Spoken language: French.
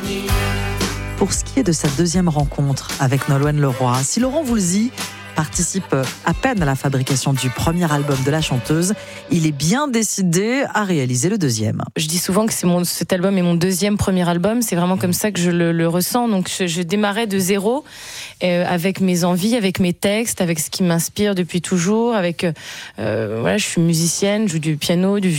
Pour ce qui est de sa deuxième rencontre avec Nolwenn Leroy, si Laurent Voulzy participe à peine à la fabrication du premier album de la chanteuse, il est bien décidé à réaliser le deuxième. Je dis souvent que cet album est mon deuxième premier album, c'est vraiment comme ça que je le ressens. Donc je démarrais de zéro, avec mes envies, avec mes textes, avec ce qui m'inspire depuis toujours, je suis musicienne, je joue du piano, du